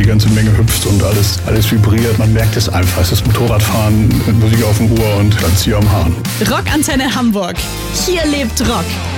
die ganze Menge hüpft und alles vibriert. Man merkt es einfach. Es ist Motorradfahren mit Musik auf dem Ohr und dann Zieh am Hahn. Rockantenne Hamburg. Hier lebt Rock.